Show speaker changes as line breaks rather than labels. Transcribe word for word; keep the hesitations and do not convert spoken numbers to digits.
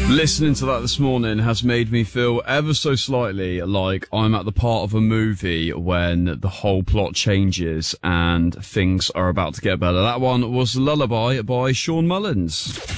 Listening to that this morning has made me feel ever so slightly like I'm at the part of a movie when the whole plot changes and things are about to get better. That one was Lullaby by Sean Mullins.